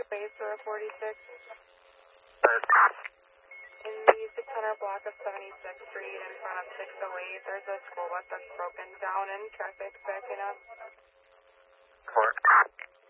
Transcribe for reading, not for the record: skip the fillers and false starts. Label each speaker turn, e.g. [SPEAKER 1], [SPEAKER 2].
[SPEAKER 1] base or 46.
[SPEAKER 2] Third.
[SPEAKER 1] In the 600 block of 76th Street in front of 608, there's a school bus that's broken down and traffic's backing up.
[SPEAKER 2] Report.